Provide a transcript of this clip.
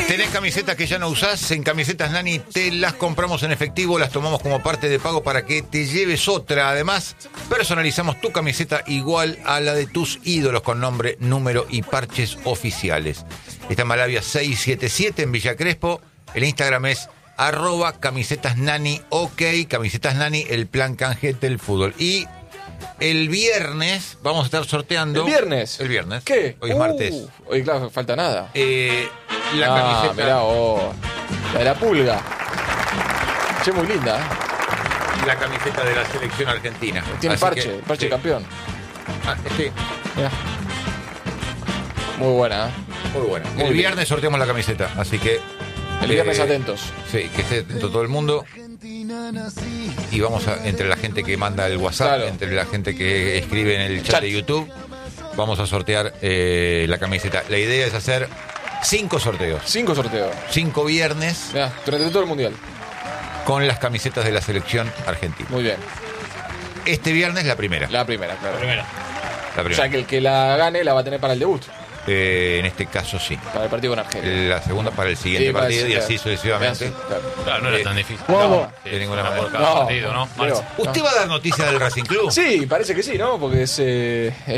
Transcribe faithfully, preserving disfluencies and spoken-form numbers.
¿Tenés camisetas que ya no usás? En Camisetas Nani te las compramos en efectivo, las tomamos como parte de pago para que te lleves otra. Además, personalizamos tu camiseta igual a la de tus ídolos con nombre, número y parches oficiales. Está en Malavia seiscientos setenta y siete en Villa Crespo. El Instagram es arroba camisetas nani, ok, camisetas nani, el plan canje del fútbol. Y el viernes vamos a estar sorteando. ¿El viernes? El viernes. ¿Qué? Hoy es uh, martes. Hoy, claro, falta nada. Eh, la ah, camiseta. Mirá, oh, la de la pulga. Che, muy linda, ¿eh? La camiseta de la selección argentina. Tiene Así parche, que, parche sí. campeón. Ah, sí. Mirá. Muy buena, ¿eh? Muy buena. Muy el bien. viernes sorteamos la camiseta, así que. El viernes eh, atentos. Sí, que esté atento todo el mundo. Y vamos a, entre la gente que manda el WhatsApp, Claro. entre la gente que escribe en el chat, Chat. de YouTube, vamos a sortear eh, la camiseta. La idea es hacer cinco sorteos, Cinco sorteos. cinco viernes Mirá, durante todo el mundial. con las camisetas de la selección argentina. Muy bien. Este viernes la primera. La primera, claro. Primera. La O primera. sea que el que la gane la va a tener para el debut. Eh, en este caso sí. Para el partido con Argelia. La segunda para el siguiente Sí, para el partido y siguiente. así sucesivamente. Mirá, sí, claro. Claro, no era Eh, tan difícil. ¿Cómo? Sí, De ninguna una manera. por cada No, partido, ¿no? pero- Marce. ¿Usted va a dar noticias del Racing Club? Sí, parece que sí, ¿no? Porque es, eh,